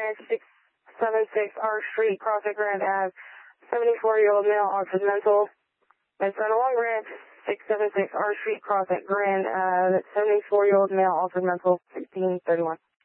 Ranch, 676 R Street, cross at Grand Ave. 74-year-old male, offered mental. And Long Ranch, 676 R Street, cross at Grand Ave. 74-year-old male, offered mental. 1631.